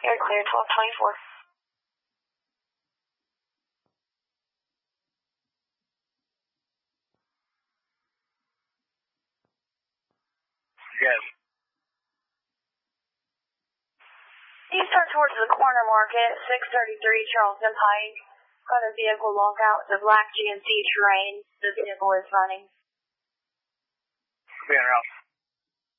You're clear, 1224. Yes. Eastern towards the corner market, 633 Charleston Pike. Got a vehicle lockout. It's a black GMC Terrain. The vehicle is running. Being around.